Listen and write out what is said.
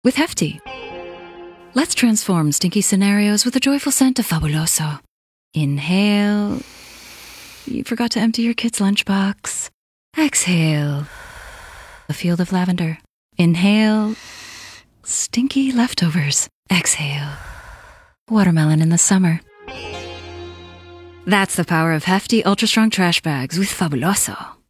with Hefty. Let's transform stinky scenarios with the joyful scent of Fabuloso. Inhale. You forgot to empty your kid's lunchbox. Exhale. A field of lavender. Inhale. Stinky leftovers. Exhale. Watermelon in the summer. That's the power of Hefty Ultra Strong Trash Bags with Fabuloso.